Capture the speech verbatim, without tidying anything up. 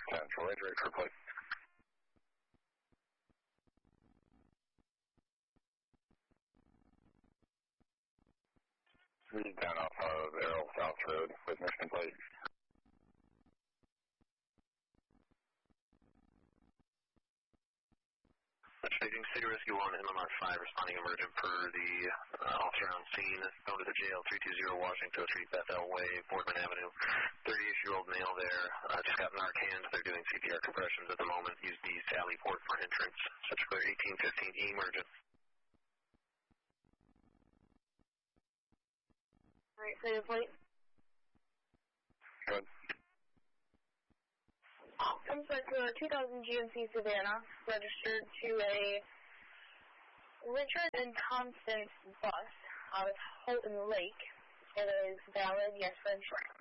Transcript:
Central eight, ready for plate. Down off of Errol South Road with Michigan plate. Staging City Rescue one, M M R five, responding emergent per the uh, officer on scene. Going to the jail, three two zero Washington Street, Bethel Way, Boardman Avenue. thirty-eight-year-old male there. Uh, just got Narcan. They're doing C P R compressions at the moment. Use the Sally Port for entrance. Such clear eighteen fifteen, emergent. All right, clear the plate. Good. I'm sorry, for two thousand G M C Savannah, registered to a Richard and Constance bus out of Houghton Lake. It is valid, yes, for insurance.